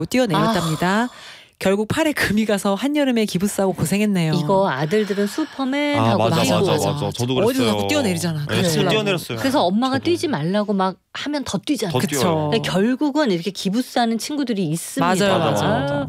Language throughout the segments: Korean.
뛰어내렸답니다. 결국 팔에 금이 가서 한여름에 기부 싸고 고생했네요. 이거 아들들은 슈퍼맨 하고 맞아. 어디서 저도 그랬어요. 자꾸 뛰어내리잖아. 네, 저도 뛰어내렸어요. 그래서 엄마가 저도. 뛰지 말라고 막 하면 더 뛰잖아. 그쵸. 근데 결국은 이렇게 기부싸는 친구들이 있습니다. 맞아요.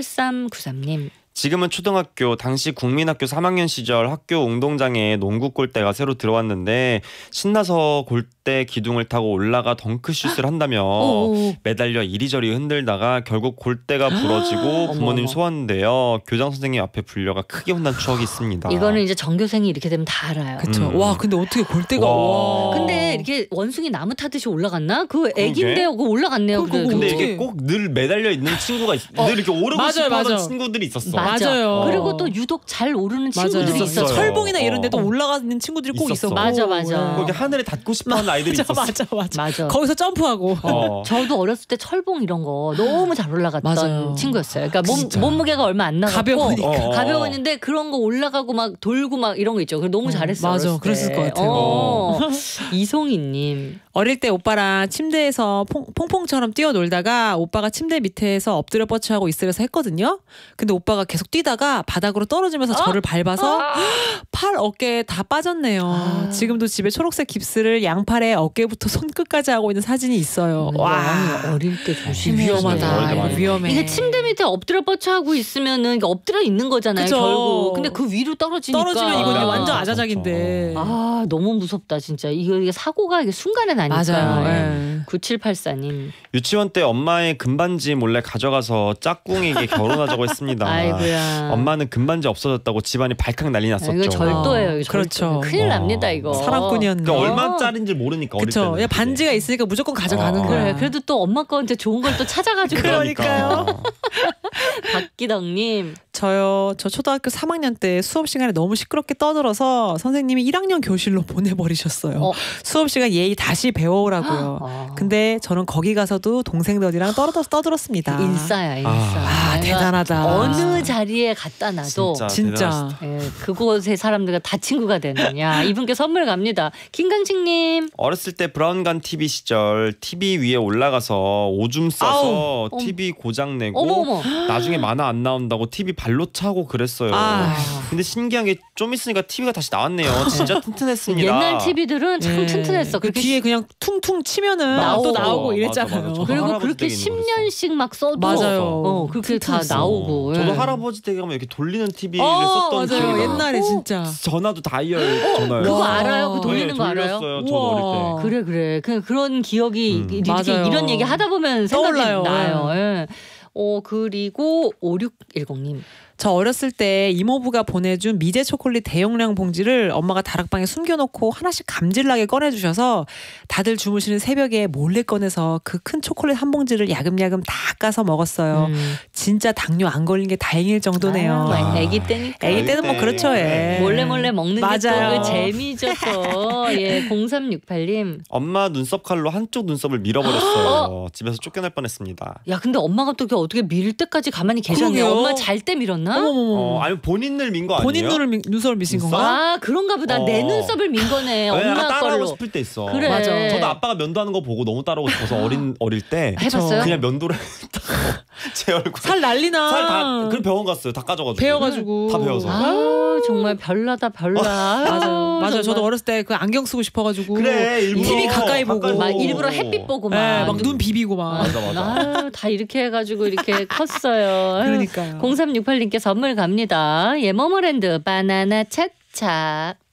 8393님. 지금은 초등학교, 당시 국민학교 3학년 시절 학교 운동장에 농구 골대가 새로 들어왔는데 신나서 골대 기둥을 타고 올라가 덩크슛을 한다며 매달려 이리저리 흔들다가 결국 골대가 부러지고 부모님 소환인데요. 교장 선생님 앞에 불려가 크게 혼난 추억이 있습니다. 이거는 이제 전교생이 이렇게 되면 다 알아요. 그쵸. 와 근데 어떻게 골대가 와. 근데 이렇게 원숭이 나무 타듯이 올라갔나? 그 애기인데 그거 올라갔네요. 그러니까 근데 어떻게. 이게 꼭 늘 매달려 있는 친구가 늘 이렇게 오르고 싶어하는 친구들이 있었어. 맞아요. 그리고 또 유독 잘 오르는 친구들이 있었어요. 있었어요. 철봉이나 이런 데도 올라가는 친구들이 꼭 있었고. 맞아. 거기 하늘에 닿고 싶어하는 아이들이 있었어. 맞아. 거기서 점프하고. 저도 어렸을 때 철봉 이런 거 너무 잘 올라갔던 맞아요. 친구였어요. 그러니까 몸무게가 얼마 안 나갔고 가벼우니까 그런 거 올라가고 막 돌고 막 이런 거 있죠. 그래서 너무 잘했어요. 맞아. 그랬을 것 같아요. 이송희님. 어릴 때 오빠랑 침대에서 퐁퐁처럼 뛰어놀다가 오빠가 침대 밑에서 엎드려 뻗쳐하고 있으려서 했거든요. 근데 오빠가 계속 뛰다가 바닥으로 떨어지면서 저를 밟아서 팔 어깨에 다 빠졌네요. 지금도 집에 초록색 깁스를 양팔에 어깨부터 손끝까지 하고 있는 사진이 있어요. 와, 어릴 때 조심해야 위험하다. 이거 위험해. 이게 침대 밑에 엎드려 뻗쳐 하고 있으면은 이게 엎드려 있는 거잖아요. 그쵸. 결국. 근데 그 위로 떨어지면 이건 완전 아자작인데. 아 너무 무섭다 진짜. 이게 사고가 이게 순간에 나니까. 맞아요. 9784님. 유치원 때 엄마의 금반지 몰래 가져가서 짝꿍에게 결혼하자고 했습니다. 아이고야. 엄마는 금반지 없어졌다고 집안이 발칵 난리 났었죠. 이거 절도예요. 이거 그렇죠. 큰일 납니다 이거. 사랑꾼이었네. 그러니까 얼마짜리인지 모르니까 어릴 때는. 그렇죠. 반지가 있으니까 무조건 가져가는 거야. 그래. 그래도 또 엄마 거한테 좋은 걸 또 찾아가지고. 그러니까요. 박기덕님. 저 초등학교 3학년 때 수업 시간에 너무 시끄럽게 떠들어서 선생님이 1학년 교실로 보내버리셨어요. 수업 시간 예의 다시 배워오라고요. 근데 저는 거기 가서도 동생들이랑 떠들었습니다. 인싸야 인싸. 대단하다. 어느 자리에 갖다 놔도 진짜. 그곳의 사람들과 다 친구가 되는. 야 이분께 선물 갑니다. 김강식님. 어렸을 때 브라운관 TV 시절 TV 위에 올라가서 오줌 싸서 TV 고장 내고 나중에 만화 안 나온다고 TV 발로 차고 그랬어요. 근데 신기한 게 좀 있으니까 TV가 다시 나왔네요. 진짜 튼튼했습니다. 옛날 TV들은 참 튼튼했어. 그 뒤에 그냥 퉁퉁 치면은 또 나오고 이랬잖아요. 맞아. 그리고 그렇게 10년씩 막 써도 맞아요. 그렇게 다 나오고. 저도 할아버지 댁에 가면 이렇게 돌리는 TV를 썼던 기억이 맞아요. 나요. 옛날에 진짜. 전화도 다이얼 전화요. 그거 알아요? 그 돌리는 거 알아요? 돌렸어요. 저도 어릴 때. 그래. 그런 기억이 이렇게 맞아요. 이런 얘기 하다 보면 생각이 떠올라요. 나요. 예. 그리고 5610님. 저 어렸을 때 이모부가 보내준 미제 초콜릿 대용량 봉지를 엄마가 다락방에 숨겨놓고 하나씩 감질나게 꺼내주셔서 다들 주무시는 새벽에 몰래 꺼내서 그 큰 초콜릿 한 봉지를 야금야금 다 까서 먹었어요. 진짜 당뇨 안 걸린 게 다행일 정도네요. 애기 때니까. 애기 때는 뭐 그렇죠. 몰래 먹는 게 또 재미죠 또. 예, 0368님. 엄마 눈썹 칼로 한쪽 눈썹을 밀어버렸어요. 집에서 쫓겨날 뻔했습니다. 야 근데 엄마가 또 어떻게 밀 때까지 가만히 계셨네요. 엄마 잘 때 밀었나? 아니 본인을 민 거 아니에요? 본인 눈썹을 미신 건가? 아 그런가 보다. 내 눈썹을 민 거네. 엄마 따라하고 걸로. 싶을 때 있어. 그래. 맞아. 저도 아빠가 면도하는 거 보고 너무 따라하고 싶어서 어릴 때 해봤어요? 그냥 면도를 했다고 제 얼굴 살 난리나. 살 다 그럼 병원 갔어요. 다 까져가지고. 베어가지고. 다 베어서. 정말 별나다 별나. 맞아. 저도 어렸을 때 그 안경 쓰고 싶어가지고. 그래 일부러 TV 가까이 보고. 막 일부러 햇빛 보고 막 눈 비비고 막. 맞아. 다 이렇게 해가지고 이렇게 컸어요. 그러니까요. 0368님께 선물 갑니다. 예, 모모랜드 바나나 차차.